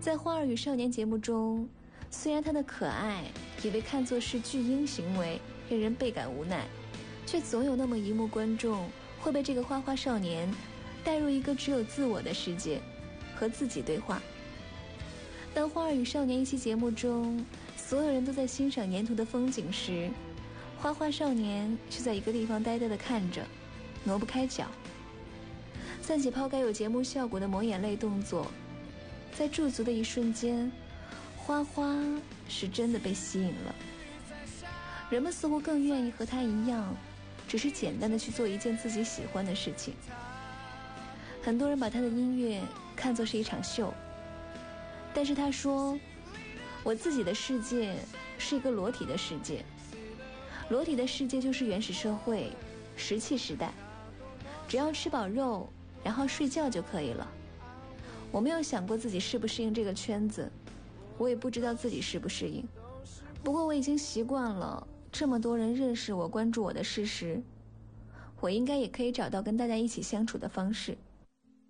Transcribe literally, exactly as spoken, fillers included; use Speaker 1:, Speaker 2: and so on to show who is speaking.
Speaker 1: 在《花儿与少年》节目中，虽然他的可爱也被看作是巨婴行为，令人倍感无奈，却总有那么一幕观众会被这个花花少年带入一个只有自我的世界，和自己对话。当《花儿与少年》一期节目中，所有人都在欣赏沿途的风景时，花花少年却在一个地方呆呆地看着，挪不开脚。暂且抛开有节目效果的抹眼泪动作，在驻足的一瞬间，花花是真的被吸引了。人们似乎更愿意和他一样，只是简单的去做一件自己喜欢的事情。很多人把他的音乐看作是一场秀，但是他说，我自己的世界是一个裸体的世界，裸体的世界就是原始社会，石器时代，只要吃饱肉然后睡觉就可以了。我没有想过自己适不适应这个圈子，我也不知道自己适不适应，不过我已经习惯了这么多人认识我关注我的事实，我应该也可以找到跟大家一起相处的方式。